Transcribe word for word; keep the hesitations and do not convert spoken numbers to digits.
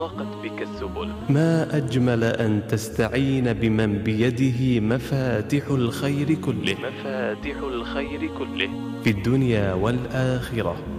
ضاقت بك السبل. ما أجمل أن تستعين بمن بيده مفاتح الخير كله مفاتح الخير كله في الدنيا والآخرة.